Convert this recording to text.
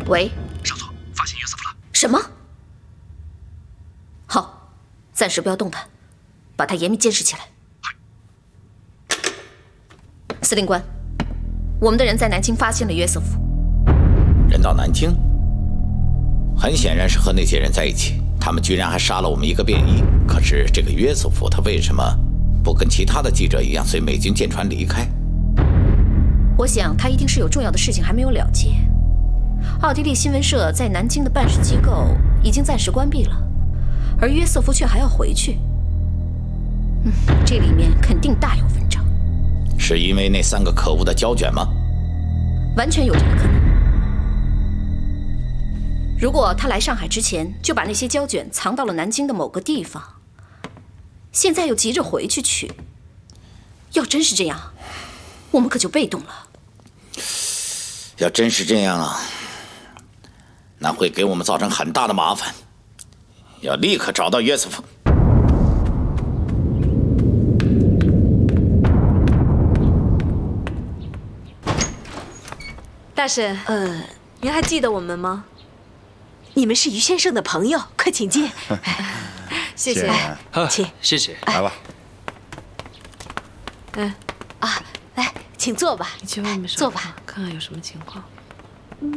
喂， 少佐，发现约瑟夫了。 什么？好，暂时不要动弹，把他严密监视起来。司令官，我们的人在南京发现了约瑟夫。 人到南京，很显然是和那些人在一起。他们居然还杀了我们一个便衣。可是这个约瑟夫，他为什么不跟其他的记者一样随美军舰船离开？ 我想他一定是有重要的事情还没有了结。奥地利新闻社在南京的办事机构已经暂时关闭了，而约瑟夫却还要回去。这里面肯定大有文章。 是因为那3个可恶的胶卷吗？ 完全有这个可能。如果他来上海之前就把那些胶卷藏到了南京的某个地方，现在又急着回去取，要真是这样，我们可就被动了。 要真是这样啊，那会给我们造成很大的麻烦。要立刻找到约瑟夫。 大婶，您还记得我们吗？ 你们是于先生的朋友，快请进。 谢谢， 请， 谢谢。 来吧。 来，请坐吧。 你去外面坐吧， 看看有什么情况。